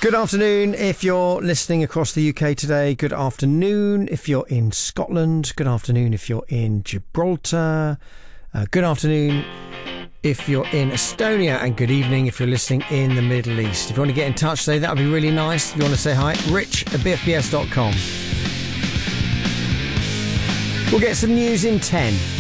Good afternoon if you're listening across the UK today. Good afternoon if you're in Scotland. Good afternoon if you're in Gibraltar. Good afternoon if you're in Estonia. And good evening if you're listening in the Middle East. If you want to get in touch today, that would be really nice. If you want to say hi, rich@bfbs.com. We'll get some news in 10.